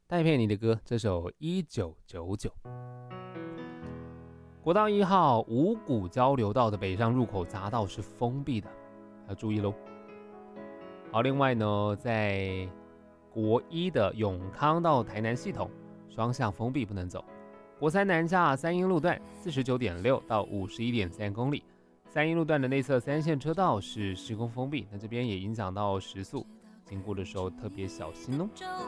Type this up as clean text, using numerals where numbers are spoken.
戴佩妮的歌，这首1999。国道1号五股交流道的北上入口匝道是封闭的，要注意咯。好，另外呢，在国一的永康到台南系统双向封闭，不能走。国3南下三鶯路段49.6到51.3公里，三鶯路段的内侧3线车道是施工封闭，那这边也影响到时速，经过的时候特别小心哦。